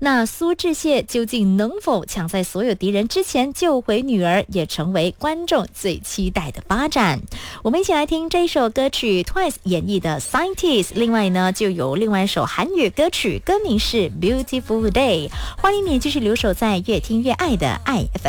那苏志燮究竟能否抢在所有敌人之前救回女儿，也成为观众最期待的发展。我们一起来听这首歌曲 Twice 演绎的 Scientist， 另外呢就有另外一首韩语歌曲，歌名是 Beautiful Day。欢迎你继续留守在越听越爱的爱 FM。